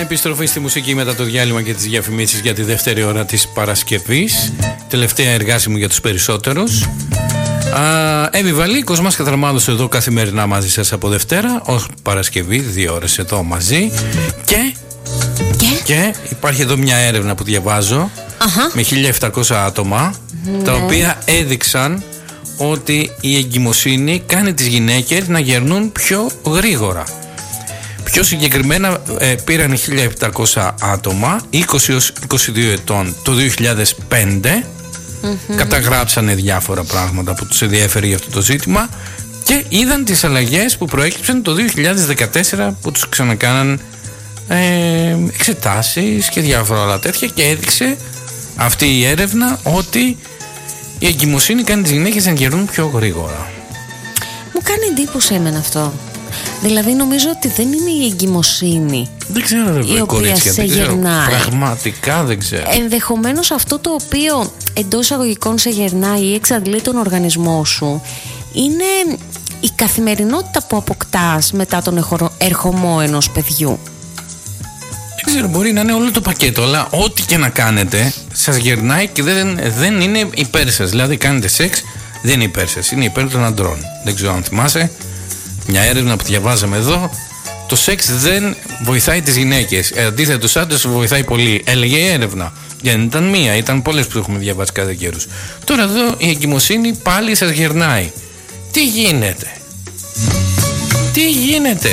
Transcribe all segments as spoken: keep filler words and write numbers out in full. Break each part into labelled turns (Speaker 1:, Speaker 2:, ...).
Speaker 1: Επιστροφή στη μουσική μετά το διάλειμμα και τις διαφημίσεις για τη δεύτερη ώρα της Παρασκευής. Τελευταία εργάσιμη για τους περισσότερους. Εύη Βαλή, Κοσμάς Κατραμάδος εδώ καθημερινά μαζί σας από Δευτέρα ως Παρασκευή, δύο ώρες εδώ μαζί. Και,
Speaker 2: και?
Speaker 1: και υπάρχει εδώ μια έρευνα που διαβάζω uh-huh. με χίλια επτακόσια άτομα ναι. τα οποία έδειξαν ότι η εγκυμοσύνη κάνει τις γυναίκες να γερνούν πιο γρήγορα. Πιο συγκεκριμένα ε, πήραν χίλια επτακόσια άτομα είκοσι έως είκοσι δύο ετών το δύο χιλιάδες πέντε. Mm-hmm. Καταγράψανε διάφορα πράγματα που τους ενδιαφέρει για αυτό το ζήτημα και είδαν τις αλλαγές που προέκυψαν το δύο χιλιάδες δεκατέσσερα που τους ξανακάναν ε, εξετάσεις και διάφορα άλλα τέτοια και έδειξε αυτή η έρευνα ότι η εγκυμοσύνη κάνει τις γυναίκες να γερνούν πιο γρήγορα.
Speaker 2: Μου κάνει εντύπωση εμένα αυτό. Δηλαδή νομίζω ότι δεν είναι η εγκυμοσύνη
Speaker 1: δεν ξέρω, ρε,
Speaker 2: η οποία σε
Speaker 1: δεν ξέρω,
Speaker 2: γερνάει.
Speaker 1: Πραγματικά δεν ξέρω.
Speaker 2: Ενδεχομένως αυτό το οποίο εντός εισαγωγικών σε γερνάει ή εξαντλεί τον οργανισμό σου είναι η καθημερινότητα που αποκτάς μετά τον ερχομό ενός παιδιού.
Speaker 1: Δεν ξέρω, μπορεί να είναι όλο το πακέτο, αλλά ό,τι και να κάνετε σας γερνάει και δεν, δεν είναι υπέρ σας. Δηλαδή κάνετε σεξ, δεν είναι υπέρ σας, είναι υπέρ των αντρών. Δεν ξέρω αν θυμάσαι μια έρευνα που διαβάζαμε εδώ. Το σεξ δεν βοηθάει τις γυναίκες. Ε, αντίθετα, τους άντρες βοηθάει πολύ. Έλεγε η έρευνα. Και δεν ήταν μία, ήταν πολλές που έχουμε διαβάσει κάθε καιρούς. Τώρα εδώ η εγκυμοσύνη πάλι σας γερνάει. Τι γίνεται? Τι γίνεται?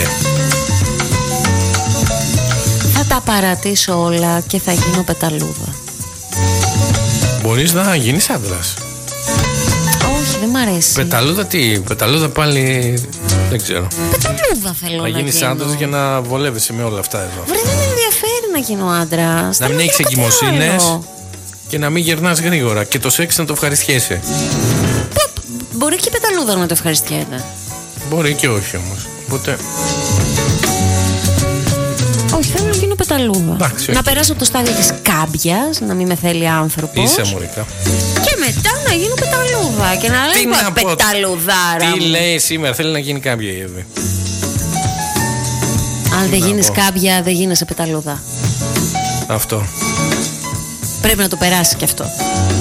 Speaker 2: Θα τα παρατήσω όλα και θα γίνω πεταλούδα.
Speaker 1: Μπορείς να γίνεις άντρας?
Speaker 2: Όχι, δεν μ' αρέσει.
Speaker 1: Πεταλούδα τι? Πεταλούδα πάλι δεν ξέρω.
Speaker 2: Πεταλούδα θέλω να,
Speaker 1: να γίνεις
Speaker 2: γίνω.
Speaker 1: άντρας για να βολεύεσαι με όλα αυτά εδώ.
Speaker 2: Βρε, δεν με ενδιαφέρει να γίνω άντρας.
Speaker 1: Να μην έχεις εγκυμοσύνες και να μην γερνάς γρήγορα και το σεξ να το ευχαριστιέσαι.
Speaker 2: Μπορεί και η πεταλούδα να το ευχαριστιέται.
Speaker 1: Μπορεί και όχι όμως. Οπότε...
Speaker 2: Όχι, θέλω να γίνω πεταλούδα.
Speaker 1: Εντάξει,
Speaker 2: να
Speaker 1: okay.
Speaker 2: περάσω από το στάδιο της κάμπιας, να μην με θέλει άνθρωπος.
Speaker 1: Είσαι αμορικα.
Speaker 2: Και μετά να γίνω πεταλούδα. Και να λέω πεταλουδάρα.
Speaker 1: Τι λέει σήμερα, θέλει να γίνει κάμπια η Εύη.
Speaker 2: Αν δεν γίνεις κάμπια, δεν γίνεσαι πεταλούδα.
Speaker 1: Αυτό.
Speaker 2: Πρέπει να το περάσει κι αυτό.